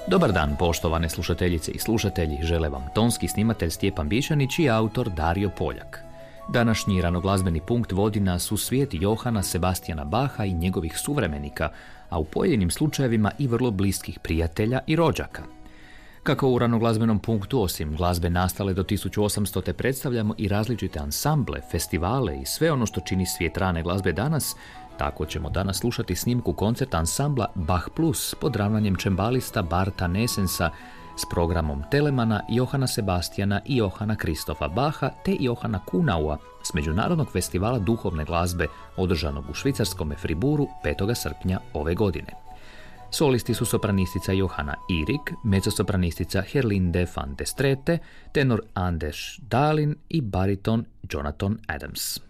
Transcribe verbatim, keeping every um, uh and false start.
Dobar dan, poštovane slušateljice i slušatelji, žele vam tonski snimatelj Stjepan Bišanić i autor Dario Poljak. Današnji ranoglazbeni punkt vodi nas u svijet Johana Sebastijana Bacha i njegovih suvremenika, a u pojedinim slučajevima i vrlo bliskih prijatelja i rođaka. Kako u ranoglazbenom punktu, osim glazbe nastale do tisuću osamstote, predstavljamo i različite ansamble, festivale i sve ono što čini svijet rane glazbe danas, tako ćemo danas slušati snimku koncerta ansambla Bach Plus pod ravnanjem čembalista Barta Nesensa s programom Telemana, Johana Sebastijana i Johana Kristofa Bacha te Johana Kunaua s Međunarodnog festivala duhovne glazbe održanog u švicarskom Friburu petog srpnja ove godine. Solisti su sopranistica Johanna Irik, mezzosopranistica Herlinde van de Strete, tenor Anders Dahlin i bariton Jonathan Adams.